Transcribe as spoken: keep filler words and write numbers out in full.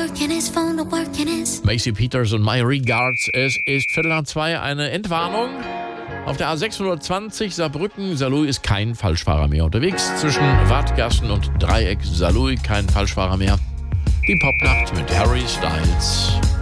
working his phone to working his. Macy Peters und My Regards. Es ist Viertel nach zwei, eine Entwarnung. Auf der A sechshundertzwanzig Saarbrücken, Saarlouis ist kein Falschfahrer mehr unterwegs. Zwischen Wadgassen und Dreieck Saarlouis kein Falschfahrer mehr. Die Popnacht mit Harry Styles.